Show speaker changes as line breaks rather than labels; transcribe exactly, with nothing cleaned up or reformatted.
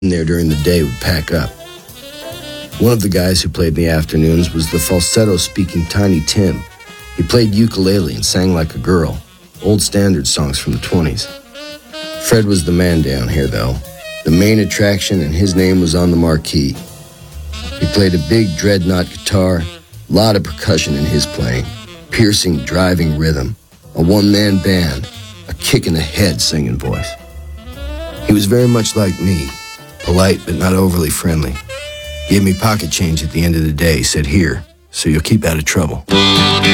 there during the day would pack up. One of the guys who played in the afternoons was the falsetto-speaking Tiny Tim. He played ukulele and sang like a girl, old standard songs from the twenties. Fred was the man down here, though, the main attraction, and his name was on the marquee. He played a big dreadnought guitar, a lot of percussion in his playing, piercing, driving rhythm, a one-man band, a kick-in-the-head singing voice. He was very much like me, polite but not overly friendly. Gave me pocket change at the end of the day, said, "Here, so you'll keep out of trouble."